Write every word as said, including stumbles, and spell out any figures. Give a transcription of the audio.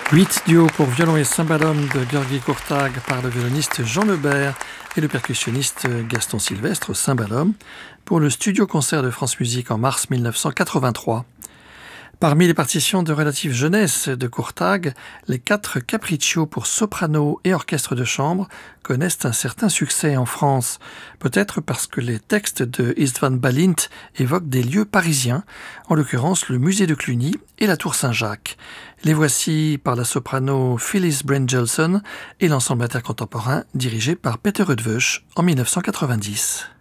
Huit duos pour violon et cymbalum de György Kurtág par le violoniste Jean Lebert et le percussionniste Gaston Sylvestre au cymbalum pour le studio concert de France Musique en mars mille neuf cent quatre-vingt-trois. Parmi les partitions de relative jeunesse de Kurtág, les quatre capriccios pour soprano et orchestre de chambre connaissent un certain succès en France, peut-être parce que les textes de István Bálint évoquent des lieux parisiens, en l'occurrence le musée de Cluny et la tour Saint-Jacques. Les voici par la soprano Phyllis Brynjolfsson et l'ensemble intercontemporain dirigé par Peter Eötvös en mille neuf cent quatre-vingt-dix.